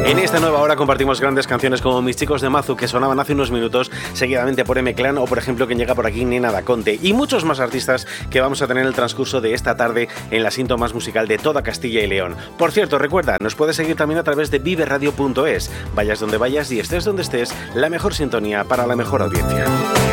En esta nueva hora compartimos grandes canciones como Mis chicos de Mazu, que sonaban hace unos minutos, seguidamente por M-Clan, o por ejemplo quien llega por aquí, Nena Da Conte, y muchos más artistas que vamos a tener en el transcurso de esta tarde en la cinta más musical de toda Castilla y León. Por cierto, recuerda, nos puedes seguir también a través de viveradio.es. Vayas donde vayas y estés donde estés, la mejor sintonía para la mejor audiencia.